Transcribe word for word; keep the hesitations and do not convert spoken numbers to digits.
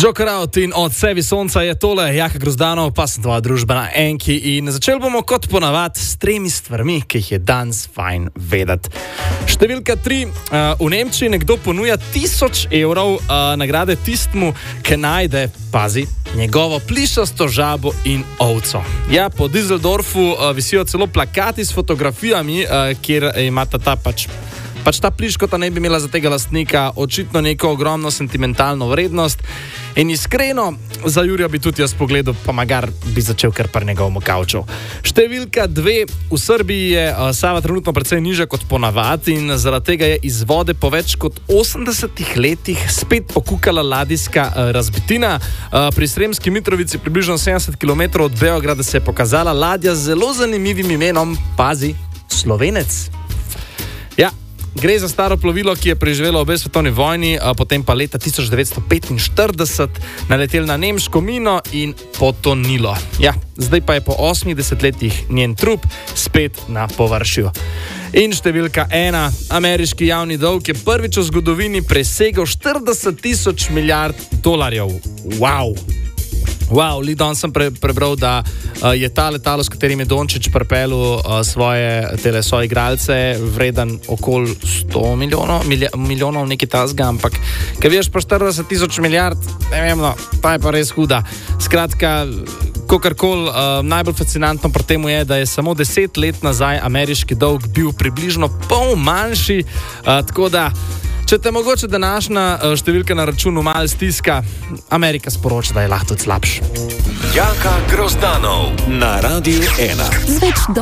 Joker Out in Od sebi sonca je tole, Jaka Grozdanov, pa sem tvoja družba na Enki in začeli bomo kot ponavad s tremi stvarmi, ki jih je danes fajn vedeti. Številka tri, uh, v Nemčiji nekdo ponuja tisoč evrov uh, nagrade tistmu, ki najde, pazi, njegovo plišasto žabo in ovco. Ja, po Düsseldorfu uh, visijo celo plakati s fotografijami, uh, kjer imata ta pač Pač ta pliškota ne bi imela za tega lastnika očitno neko ogromno sentimentalno vrednost in iskreno, za Jurija bi tudi jaz pogledal, pa magar bi začel kar par njegovemu kavču. Številka dve, v Srbiji je uh, Sava trenutno precej nižja kot ponavad in zaradi tega je iz vode po več kot osemdesetih letih spet pokukala ladijska uh, razbitina. Uh, pri Sremski Mitrovici, približno sedemdeset kilometrov od Beograda, se je pokazala ladja z zelo zanimivim imenom, pazi, Slovenec. Ja, gre za staro plovilo, ki je preživelo obe svetovni vojni, potem pa leta tisoč devetsto petinštirideset naletelo na nemško mino in potonilo. Ja, zdaj pa je po osmih desetletjih njen trup spet na površju. In številka ena, ameriški javni dolg je prvič v zgodovini presegel štirideset tisoč milijard dolarjev. Wow! Wow, li danes sem pre, prebral, da uh, je ta letalo, s katerim je Dončić pripeljal uh, svoje tele svoje igralce, vreden okoli sto milijonov, milja, milijonov nekaj tasga, ampak kaj veš pa štirideset tisoč milijard, ne vem, no, ta je pa res huda. Skratka, kakorkoli, uh, najbolj fascinantno pri temu je, da je samo deset let nazaj ameriški dolg bil približno pol manjši, uh, tako da če te mogoče današnja številka na računu malo stiska, Amerika sporoča, da je lahko tudi slabš. Jaka Grozdanov na Radiu ena.